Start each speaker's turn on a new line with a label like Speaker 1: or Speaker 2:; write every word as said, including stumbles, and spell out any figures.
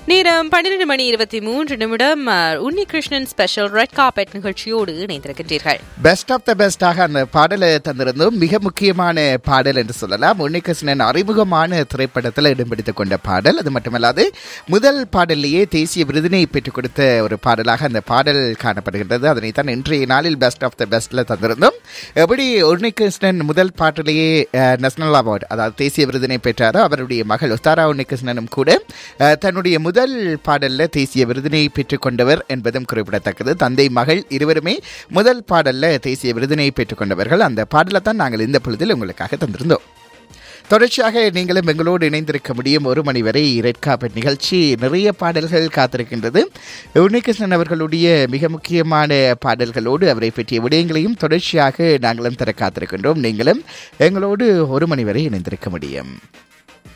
Speaker 1: நேரம் பன்னிரண்டு மணி இருபத்தி மூன்று நிமிடம். Unni Krishnan special red carpet நிகழ்ச்சியோடு இணைந்திருக்கின்றீர்கள்.
Speaker 2: பெஸ்ட் ஆஃப் த பெஸ்டாக அந்த பாடலை தந்திருந்தோம். மிக முக்கியமான பாடல் என்று சொல்லலாம். உன்னி கிருஷ்ணன் அறிமுகமான திரைப்படத்தில் இடம் பிடித்துக் கொண்ட பாடல். அது மட்டுமல்லாது முதல் பாடலிலேயே தேசிய விருதினை பெற்றுக் கொடுத்த ஒரு பாடலாக அந்த பாடல் காணப்படுகின்றது. அதனைத்தான் இன்றைய நாளில் பெஸ்ட் ஆஃப் த பெஸ்ட்ல தந்திருந்தோம். எப்படி உன்னி கிருஷ்ணன் முதல் பாட்டிலேயே நேஷனல் அவார்டு, அதாவது தேசிய விருதினை பெற்றாரோ, அவருடைய மகள் உஸ்தாரா உன்னி கிருஷ்ணனும் கூட தன்னுடைய முதல் பாடல்ல தேசிய விருதினை பெற்றுக் கொண்டவர் என்பதும் குறிப்பிடத்தக்கது. தந்தை மகள் இருவருமே முதல் பாடல்ல தேசிய விருதினை பெற்றுக் கொண்டவர்கள். அந்த பாடலை தான் நாங்கள் இந்த பொழுதில் உங்களுக்காக தந்திருந்தோம். தொடர்ச்சியாக நீங்களும் எங்களோடு இணைந்திருக்க முடியும். ஒரு மணி வரை ரெட் கார்பெட் நிகழ்ச்சி. நிறைய பாடல்கள் காத்திருக்கின்றது. உன்னிகிருஷ்ணன் அவர்களுடைய மிக முக்கியமான பாடல்களோடு அவரை பற்றிய விடயங்களையும் தொடர்ச்சியாக நாங்களும் தர காத்திருக்கின்றோம். நீங்களும் எங்களோடு ஒரு மணி வரை இணைந்திருக்க முடியும்.